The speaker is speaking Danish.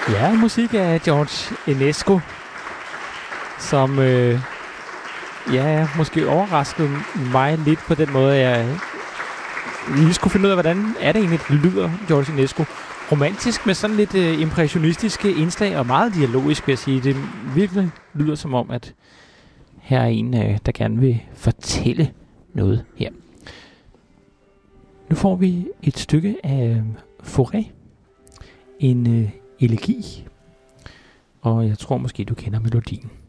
Ja, musik af George Enesco, som måske overraskede mig lidt på den måde, jeg lige skulle finde ud af, hvordan er det egentlig, det lyder, George Enesco. Romantisk med sådan lidt impressionistiske indslag, og meget dialogisk, vil jeg sige. Det virkelig lyder som om, at her er en, der gerne vil fortælle noget her. Nu får vi et stykke af Fauré, en elegi, og jeg tror måske, du kender melodien.